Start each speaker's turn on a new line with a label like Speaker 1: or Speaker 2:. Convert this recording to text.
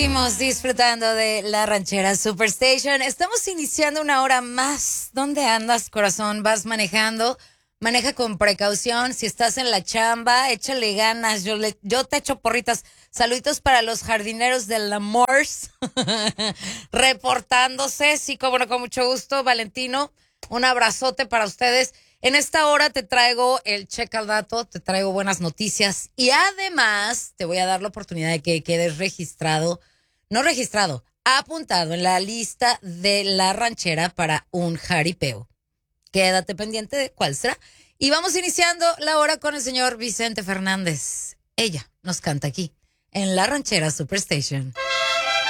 Speaker 1: Seguimos disfrutando de la ranchera Superstation. Estamos iniciando una hora más. ¿Dónde andas, corazón? ¿Vas manejando? Maneja con precaución. Si estás en la chamba, échale ganas. Yo te echo porritas. Saluditos para los jardineros del amor. Reportándose. Sí, como no, con mucho gusto. Valentino, un abrazote para ustedes. En esta hora te traigo el check al dato, te traigo buenas noticias y además te voy a dar la oportunidad de que quedes apuntado en la lista de la ranchera para un jaripeo. Quédate pendiente de cuál será. Y vamos iniciando la hora con el señor Vicente Fernández. Ella nos canta aquí en la ranchera Superstation.